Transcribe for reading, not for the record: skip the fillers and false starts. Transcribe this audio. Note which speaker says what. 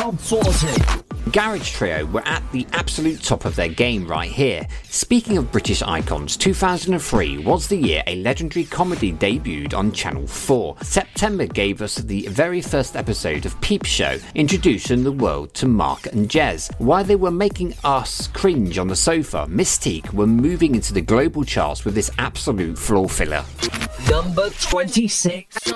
Speaker 1: Top 40.
Speaker 2: Garage Trio were at the absolute top of their game right here. Speaking of British icons, 2003 was the year a legendary comedy debuted on Channel 4. September gave us the very first episode of Peep Show, introducing the world to Mark and Jez. While they were making us cringe on the sofa, Mystique were moving into the global charts with this absolute floor filler.
Speaker 1: Number 26.